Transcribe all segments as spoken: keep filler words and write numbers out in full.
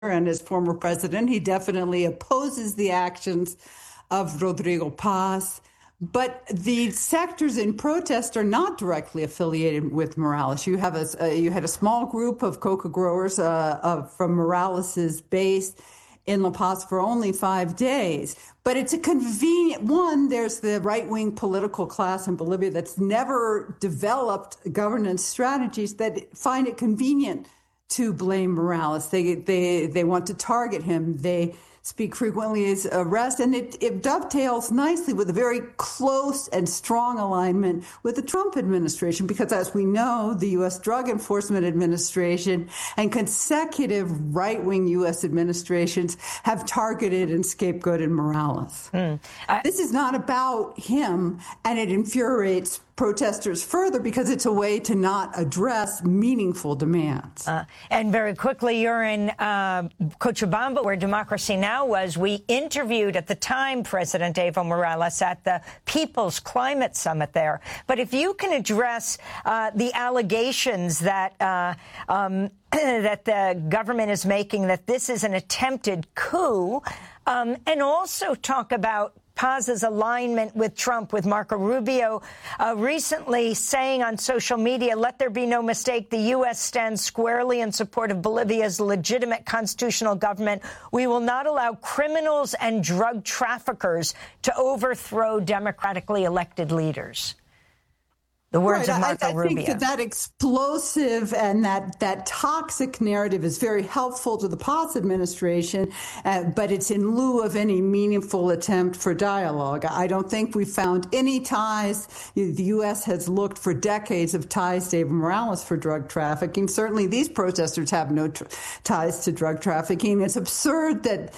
and as former president, he definitely opposes the actions of Rodrigo Paz. But the sectors in protest are not directly affiliated with Morales. You have a uh, you had a small group of coca growers uh, uh, from Morales's base in La Paz for only five days. But it's a convenient one. There's the right-wing political class in Bolivia that's never developed governance strategies that find it convenient to blame Morales. They they they want to target him. They speak frequently as arrest, and it, it dovetails nicely with a very close and strong alignment with the Trump administration, because as we know, the U S Drug Enforcement Administration and consecutive right-wing U S administrations have targeted and scapegoated Morales. Mm. I- this is not about him, and it infuriates protesters further because it's a way to not address meaningful demands. Uh, and very quickly, you're in uh, Cochabamba, where Democracy Now! Was. We interviewed at the time President Evo Morales at the People's Climate Summit there. But if you can address uh, the allegations that uh, um, that the government is making, that this is an attempted coup, um, and also talk about Paz's alignment with Trump, with Marco Rubio uh, recently saying on social media, let there be no mistake, the U S stands squarely in support of Bolivia's legitimate constitutional government. We will not allow criminals and drug traffickers to overthrow democratically elected leaders. The words right. of Marco I, I Rubio. think that that explosive and that, that toxic narrative is very helpful to the Paz administration, uh, but it's in lieu of any meaningful attempt for dialogue. I don't think we found any ties. The U S has looked for decades of ties to Evo Morales for drug trafficking. Certainly these protesters have no tr- ties to drug trafficking. It's absurd that,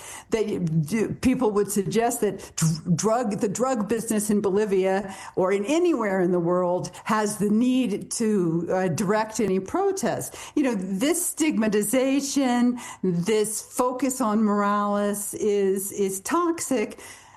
that people would suggest that drug, the drug business in Bolivia or in anywhere in the world has the need to uh, direct any protest. You know, this stigmatization, this focus on Morales is is toxic,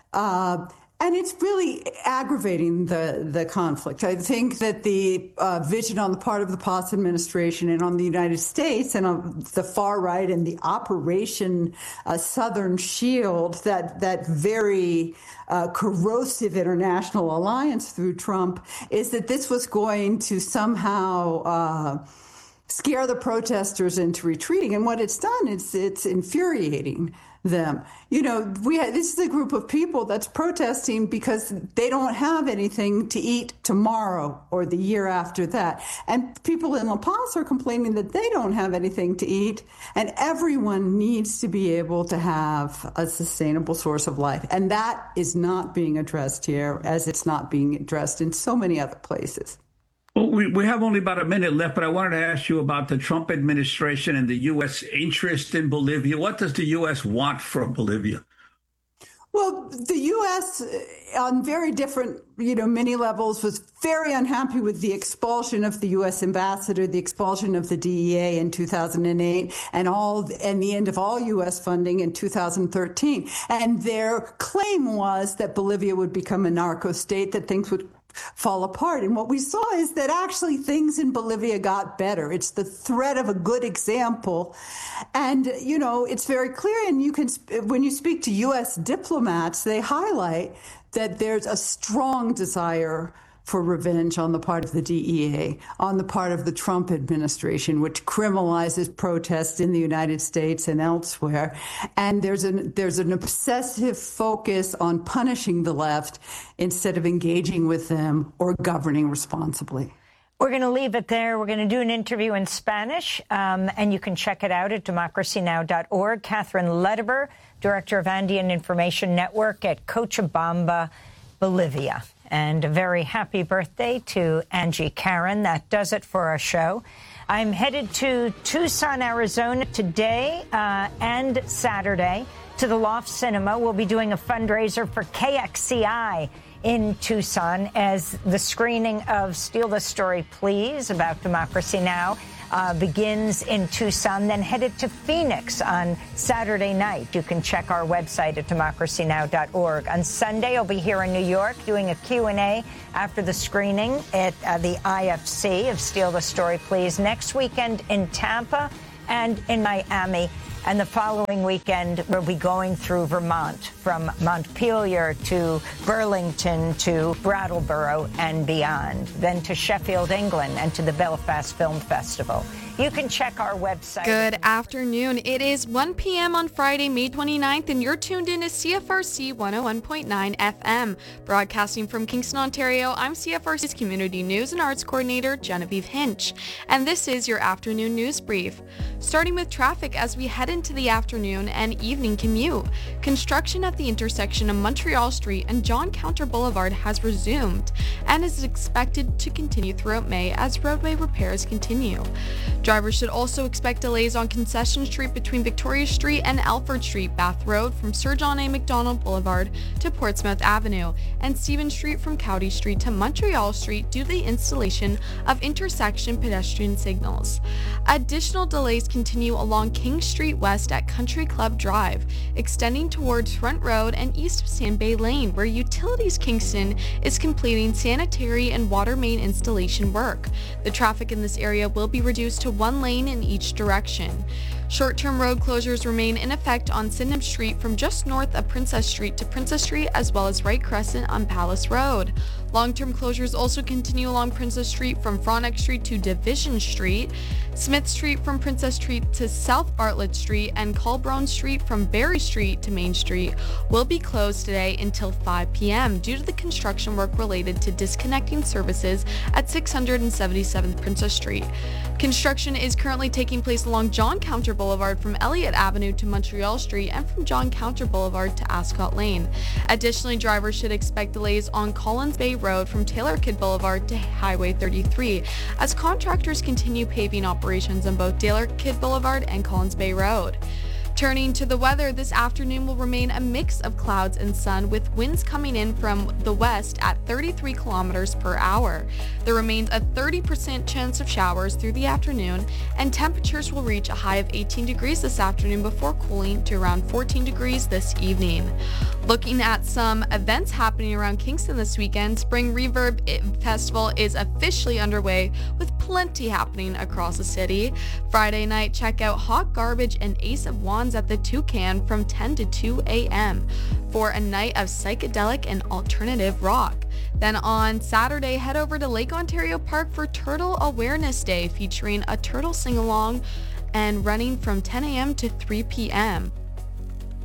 uh, and it's really aggravating the, the conflict. I think that the uh, vision on the part of the Paz administration and on the United States and on the far right and the Operation uh, Southern Shield, that that very uh, corrosive international alliance through Trump, is that this was going to somehow uh, scare the protesters into retreating. And what it's done is it's infuriating them. You know, we ha- this is a group of people that's protesting because they don't have anything to eat tomorrow or the year after that. And people in La Paz are complaining that they don't have anything to eat. And everyone needs to be able to have a sustainable source of life. And that is not being addressed here, as it's not being addressed in so many other places. Well, we, we have only about a minute left, but I wanted to ask you about the Trump administration and the U S interest in Bolivia. What does the U S want from Bolivia? Well, the U S on very different, you know, many levels was very unhappy with the expulsion of the U S ambassador, the expulsion of the D E A in two thousand eight, and all and the end of all U S funding in two thousand thirteen. And their claim was that Bolivia would become a narco state, that things would fall apart. And what we saw is that actually things in Bolivia got better. It's the threat of a good example. And, you know, it's very clear. And you can, when you speak to U S diplomats, they highlight that there's a strong desire for revenge on the part of the D E A, on the part of the Trump administration, which criminalizes protests in the United States and elsewhere. And there's an there's an obsessive focus on punishing the left instead of engaging with them or governing responsibly. We're going to leave it there. We're going to do an interview in Spanish, um, and you can check it out at democracy now dot org. Catherine Lederber, Director of Andean Information Network at Cochabamba, Bolivia. And a very happy birthday to Angie Karen. That does it for our show. I'm headed to Tucson, Arizona today uh, and Saturday to the Loft Cinema. We'll be doing a fundraiser for K X C I in Tucson as the screening of Steal the Story, Please, about Democracy Now! Uh, begins in Tucson, then headed to Phoenix on Saturday night. You can check our website at democracy now dot org. On Sunday, I'll be here in New York doing a Q and A after the screening at uh, the I F C of Steal the Story, Please. Next weekend in Tampa and in Miami And the following weekend, we'll be going through Vermont, from Montpelier to Burlington to Brattleboro and beyond, then to Sheffield, England, and to the Belfast Film Festival. You can check our website. Good afternoon. It is one p.m. on Friday, May twenty-ninth, and you're tuned in to C F R C one oh one point nine F M. Broadcasting from Kingston, Ontario, I'm C F R C's Community News and Arts Coordinator, Genevieve Hinch, and this is your afternoon news brief. Starting with traffic as we head into the afternoon and evening commute. Construction at the intersection of Montreal Street and John Counter Boulevard has resumed and is expected to continue throughout May as roadway repairs continue. Drivers should also expect delays on Concession Street between Victoria Street and Alfred Street, Bath Road from Sir John A. Macdonald Boulevard to Portsmouth Avenue, and Stephen Street from Cowdy Street to Montreal Street due to the installation of intersection pedestrian signals. Additional delays continue along King Street West at Country Club Drive, extending towards Front Road and east of Sand Bay Lane, where Utilities Kingston is completing sanitary and water main installation work. The traffic in this area will be reduced to one lane in each direction. Short-term road closures remain in effect on Sydenham Street from just north of Princess Street to Princess Street, as well as Wright Crescent on Palace Road. Long-term closures also continue along Princess Street from Frontenac Street to Division Street, Smith Street from Princess Street to South Bartlett Street, and Colbrone Street from Berry Street to Main Street will be closed today until five p.m. due to the construction work related to disconnecting services at six hundred seventy-seventh Princess Street. Construction is currently taking place along John Counter Boulevard from Elliott Avenue to Montreal Street and from John Counter Boulevard to Ascot Lane. Additionally, drivers should expect delays on Collins Bay Road from Taylor Kidd Boulevard to Highway thirty-three as contractors continue paving operations on both Taylor Kidd Boulevard and Collins Bay Road. Turning to the weather, this afternoon will remain a mix of clouds and sun with winds coming in from the west at thirty-three kilometers per hour. There remains a thirty percent chance of showers through the afternoon, and temperatures will reach a high of eighteen degrees this afternoon before cooling to around fourteen degrees this evening. Looking at some events happening around Kingston this weekend, Spring Reverb Festival is officially underway with plenty happening across the city. Friday night, check out Hot Garbage and Ace of Wands at the Toucan from ten to two a.m. for a night of psychedelic and alternative rock. Then on Saturday, head over to Lake Ontario Park for Turtle Awareness Day, featuring a turtle sing-along and running from ten a.m. to three p.m.